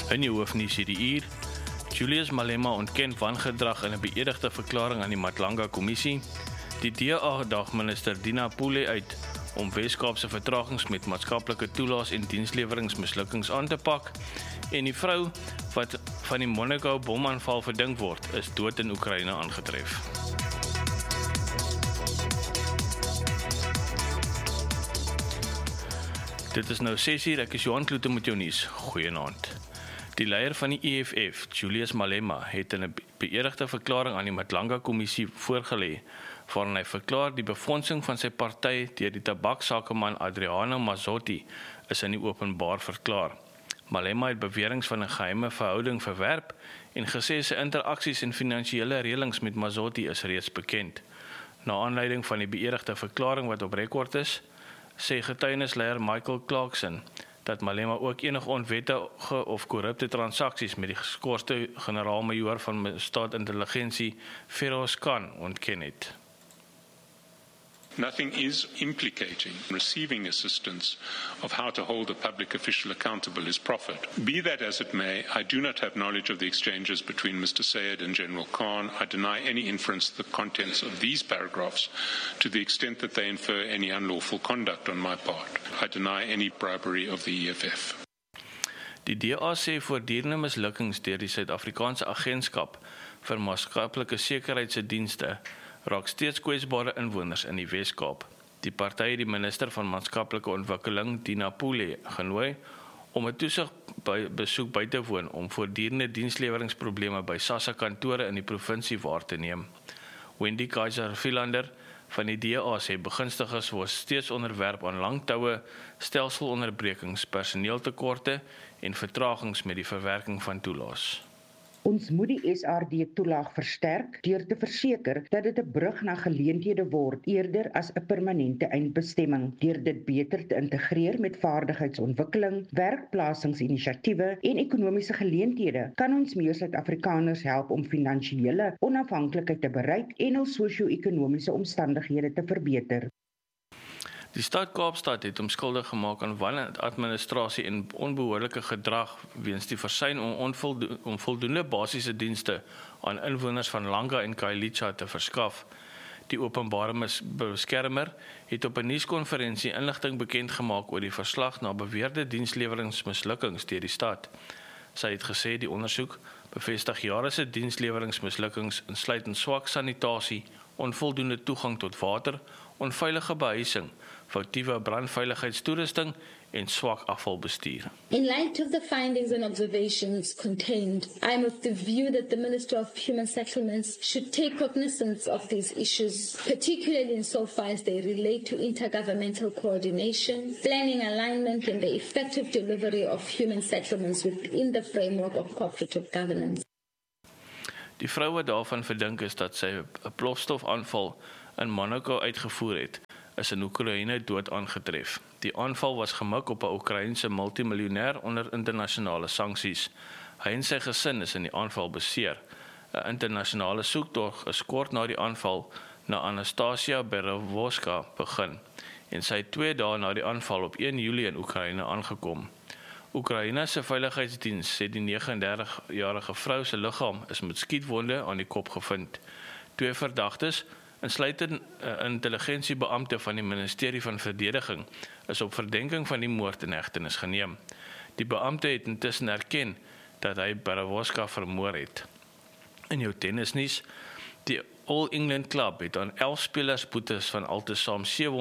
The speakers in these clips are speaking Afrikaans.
In jou hoofnuus hierdie uur, Julius Malema ontken wangedrag in 'n beëdigde verklaring aan die Matlanga-kommissie. Die DA daag minister Dina Pule uit om Weskaapse vertragings met maatskaplike toelaas en diensleweringsmislukkings aan te pak. En die vrou wat van die Monaco bomaanval verdink word, is dood in Oekraïne aangetref. Dit is nou 6uur, ek is Johan Kloete met jou nuus. Goeienaand. Die leier van die EFF, Julius Malema, het in 'n beëdigde verklaring aan die Matlanga-kommissie voorgelê, waarin hy verklaar die befondsing van sy party deur die tabaksakeman Adriano Mazzotti is in die openbaar verklaar. Malema het beweringe van 'n geheime verhouding verwerp en gesê sy interaksies en finansiële reëlings met Mazzotti is reeds bekend. Na aanleiding van die beëdigde verklaring wat op rekord is, sê getuienisleier Michael Clarkson dat Malema ook enige onwettige of korrupte transaksies met die geskorste generaal-majoor van staatsintelligensie Feroz Khan ontken het. Nothing is implicating receiving assistance of how to hold a public official accountable is profit. Be that as it may, I do not have knowledge of the exchanges between Mr. Sayed and General Khan. I deny any inference of the contents of these paragraphs to the extent that they infer any unlawful conduct on my part. I deny any bribery of the EFF. Die DA sê voortdurende mislukkings deur die Suid-Afrikaanse Agentskap vir Maatskaplike Sekuriteitsdienste raak steeds kwesbare inwoners in die Weskaap. Die party het die minister van Maatskaplike Ontwikkeling, Dina Pule, genooi om 'n toesigbesoek by te woon om voortdurende diensleweringsprobleme by SASSA kantore in die provinsie waar te neem. Wendy Kaiser-Philander van die DA sê begunstigers word steeds onderwerp aan langtoue, stelselonderbrekings, personeeltekorte en vertragings met die verwerking van toelaas. Ons moet die SRD-toelaag versterk deur te verseker dat dit 'n brug na geleenthede word eerder as 'n permanente eindbestemming. Deur dit beter te integreer met vaardigheidsontwikkeling, werkplasingsinisiatiewe en ekonomiese geleenthede, kan ons meer Suid-Afrikaners help om finansiële onafhanklikheid te bereik en hul sosio-ekonomiese omstandighede te verbeter. Die stad Kaapstad het hom skuldig gemaak aan wanadministrasie en onbehoorlike gedrag weens die versuim om voldoende basiese dienste aan inwoners van Langa en Khayelitsha te verskaf. Die openbare beskermer het op 'n nuuskonferensie inligting bekend gemaak oor die verslag na beweerde diensleweringsmislukkings deur die stad. Sy het gesê die ondersoek bevestig jare se diensleweringsmislukkings insluitend swak sanitasie, onvoldoende toegang tot water, onveilige behuising, foutiewe brandveiligheidstoerusting en swak afvalbestuur. In light of the findings and observations contained, I am of the view that the Minister of Human Settlements should take cognizance of these issues, particularly insofar as they relate to intergovernmental coordination, planning alignment and the effective delivery of human settlements within the framework of cooperative governance. Die vrou wat daarvan verdink is dat sy 'n plofstofaanval in Monaco uitgevoer het, is in Oekraïne dood aangetref. Die aanval was gemik op 'n Oekraïense multimiljonair onder internasionale sanksies. Hy en sy gesin is in die aanval beseer. 'n Internasionale soektog is kort na die aanval na Anastasia Berevoska begin en sy het 2 dae na die aanval op 1 Julie in Oekraïne aangekom. Oekraïne se veiligheidsdiens sê die 39-jarige vrou se liggaam is met skietwonde aan die kop gevind. 2 verdagtes, insluitend 'n intelligensiebeampte van die Ministerie van Verdediging, is op verdenking van die moord in hegtenis geneem. Die beampte het intussen erken dat hy Berevoska vermoor het. In jou tennisnuus, die All England Club het aan 11 spelers boetes van altesaam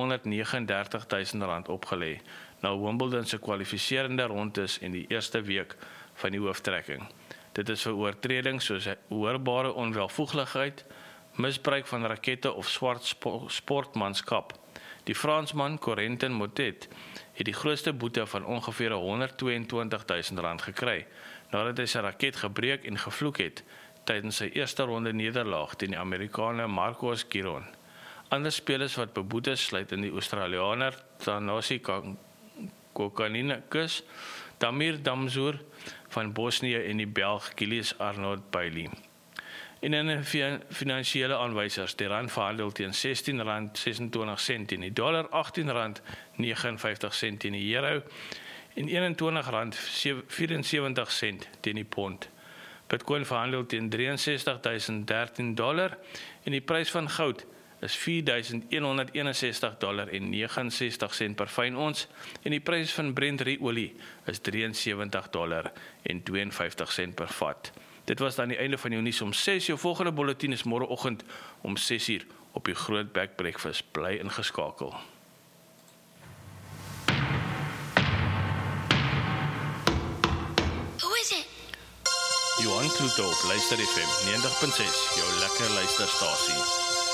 R739.000 opgelê na Wimbledon se kwalifiserende rondes in die eerste week van die hooftrekking. Dit is vir oortredings soos hoorbare onwelvoeglikheid, misbruik van rakette of swart sportmanskap. Die Fransman Corentin Moutet het die grootste boete van ongeveer R122.000 gekry, nadat hy sy raket gebreek en gevloek het tydens sy eerste ronde nederlaag teen die Amerikaner Marcos Giron. Ander spelers wat beboet is, sluit in die Australianer Thanasi Kokkinakis, Damir Damzour van Bosnië en die Belg Gilles Arnaud Bailly. En in finansiële aanwysers, die rand verhandel teen R16.26 teen die dollar, R18.59 teen die euro en R21.74 teen die pond. Bitcoin verhandel teen $63.013 en die prys van goud is $4.161.69 per fyn ons en die prys van Brent olie is $73.52 per vat. Dit was dan die einde van jou nuus om 6. Jou volgende bulletin is môreoggend om 6:00 op die Groot Back Breakfast. Bly ingeskakel. Who is it? Johan Kluto op Luister FM 90.6, jou lekker luisterstasie.